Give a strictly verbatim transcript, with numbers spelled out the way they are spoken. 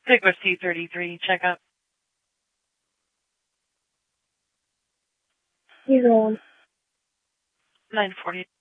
Sigma C thirty-three, checkup. He's on. nine forty.